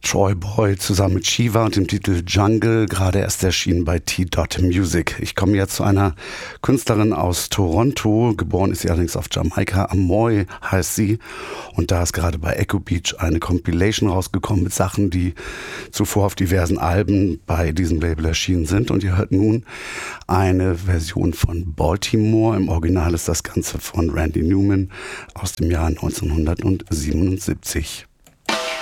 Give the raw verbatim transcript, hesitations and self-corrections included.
Troy Boy zusammen mit Shiva und dem Titel Jungle, gerade erst erschienen bei T-Dot Music. Ich komme jetzt zu einer Künstlerin aus Toronto, geboren ist sie allerdings auf Jamaika, Amoy heißt sie, und da ist gerade bei Echo Beach eine Compilation rausgekommen mit Sachen, die zuvor auf diversen Alben bei diesem Label erschienen sind, und ihr hört nun eine Version von Baltimore. Im Original ist das Ganze von Randy Newman aus dem Jahr neunzehnhundertsiebenundsiebzig.